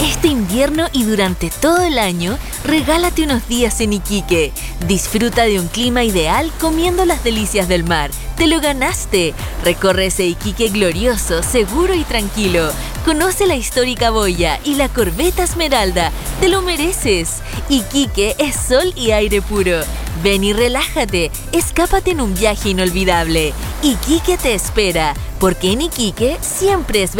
Este invierno y durante todo el año, regálate unos días en Iquique. Disfruta de un clima ideal comiendo las delicias del mar. ¡Te lo ganaste! Recorre ese Iquique glorioso, seguro y tranquilo. Conoce la histórica boya y la corbeta Esmeralda. ¡Te lo mereces! Iquique es sol y aire puro. Ven y relájate. Escápate en un viaje inolvidable. Iquique te espera, porque en Iquique siempre es